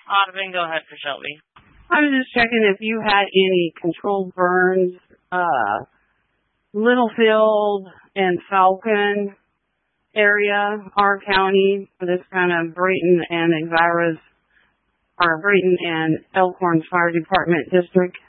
Audubon, go ahead for Shelby. I was just checking if you had any controlled burns, Littlefield and Falcon area, our county, for this kind of Brayton and Elkhorn Fire Department district.